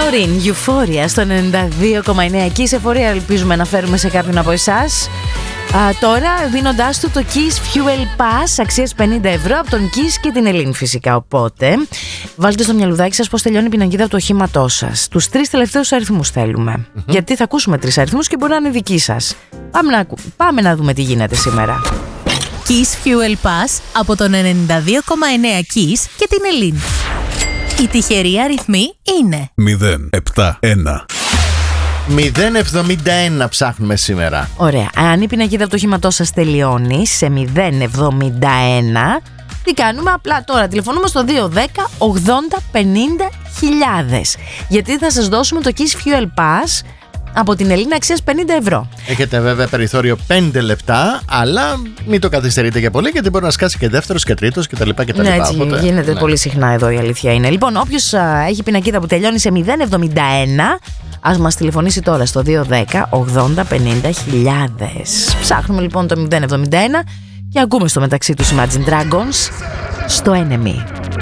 Λόριν, Euphoria στο 92,9. Kiss εφορία ελπίζουμε να φέρουμε σε κάποιον από εσάς. Τώρα δίνοντάς του το Kiss Fuel Pass αξίας 50 ευρώ από τον Kiss και την Ελλήνη φυσικά. Οπότε βάλτε στο μυαλουδάκι σας πως τελειώνει η πινακίδα του οχήματός σας. Τους 3 τελευταίους αριθμούς θέλουμε. Γιατί θα ακούσουμε 3 αριθμούς και μπορεί να είναι δικοί σας. Πάμε να δούμε τι γίνεται σήμερα. Kiss Fuel Pass από τον 92,9 Kiss και την Ελλήνη. Οι τυχεροί αριθμοί είναι 071. 071 ψάχνουμε σήμερα. Ωραία. Αν η πινακίδα του οχήματός σας τελειώνει σε 071, τι κάνουμε? Απλά τώρα τηλεφωνούμε στο 210 80 50 χιλιάδες. Γιατί θα σας δώσουμε το Kiss Fuel Pass από την Ελλήνη αξίας 50 ευρώ. Έχετε βέβαια περιθώριο 5 λεπτά, αλλά μην το καθυστερείτε για πολύ, γιατί μπορεί να σκάσει και δεύτερος και τρίτος κτλ. Ναι, έτσι γίνεται πολύ συχνά εδώ, η αλήθεια είναι. Λοιπόν, όποιος έχει πινακίδα που τελειώνει σε 071, ας μας τηλεφωνήσει τώρα στο 210 80 50 χιλιάδες. Ψάχνουμε λοιπόν το 071 και ακούμε στο μεταξύ τους Imagine Dragons στο Enemy.